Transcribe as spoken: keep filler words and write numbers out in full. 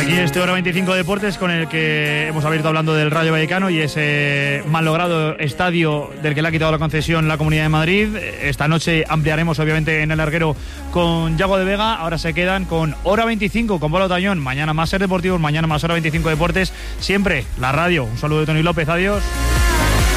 Aquí este Hora veinticinco Deportes, con el que hemos abierto hablando del Rayo Vallecano y ese mal logrado estadio del que le ha quitado la concesión la Comunidad de Madrid. Esta noche ampliaremos obviamente en el larguero con Yago de Vega. Ahora se quedan con Hora veinticinco con Pablo Tañón. Mañana más Ser Deportivos, mañana más Hora veinticinco Deportes. Siempre la radio. Un saludo de Tony López, adiós.